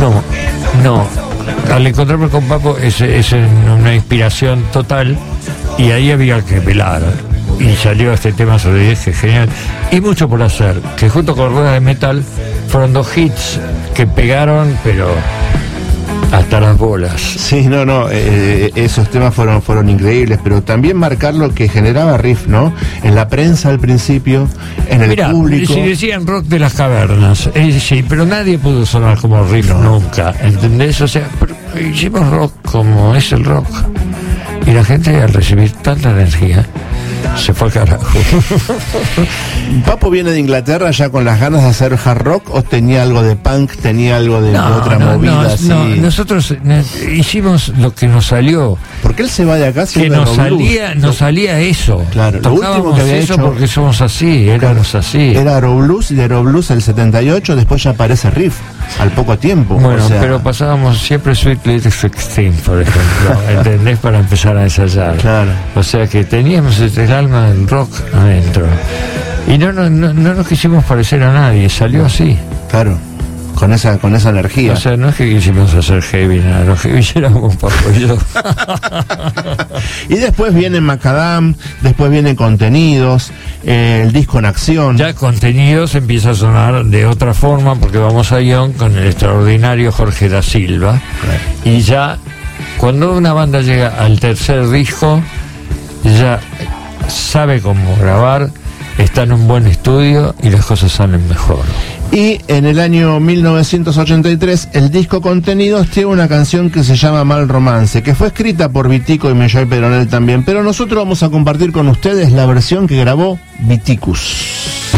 No. Al encontrarme con Papo es una inspiración total, y ahí había que velar. Y salió este tema sobre 10, que es genial. Y Mucho por hacer, que junto con Ruedas de Metal fueron 2 hits que pegaron, pero hasta las bolas. Sí, esos temas fueron increíbles, pero también marcar lo que generaba Riff, ¿no? En la prensa al principio, en el público. Si decían rock de las cavernas, sí, pero nadie pudo sonar como Riff nunca, ¿entendés? O sea, hicimos rock como es el rock, y la gente, al recibir tanta energía, se fue al carajo. ¿Papo viene de Inglaterra ya con las ganas de hacer hard rock, o tenía algo de punk, tenía algo de otra movida así? No, nosotros hicimos lo que nos salió. Porque él se va de acá que nos salía eso. Claro, lo último que había eso hecho, porque somos así, éramos así. Era Aeroblues, y de Aeroblues el 78, después ya aparece Riff al poco tiempo. Bueno, o sea, pero pasábamos siempre Sweet Little 16, por ejemplo, ¿entendés? Para empezar a ensayar. Claro. O sea que teníamos el alma del rock adentro. Y no nos quisimos parecer a nadie, salió así. Claro, con esa energía. O sea, no es que quisimos hacer heavy, nada, los heavy éramos Papo y yo. Y después viene Macadam, después vienen Contenidos, el disco en acción. Ya Contenidos empieza a sonar de otra forma, porque vamos a guión con el extraordinario Jorge da Silva. Claro. Y ya, cuando una banda llega al tercer disco, ya sabe cómo grabar, está en un buen estudio y las cosas salen mejor. Y en el año 1983, el disco Contenidos tiene una canción que se llama Mal Romance, que fue escrita por Vitico y Melloy Peronel también, pero nosotros vamos a compartir con ustedes la versión que grabó Viticus.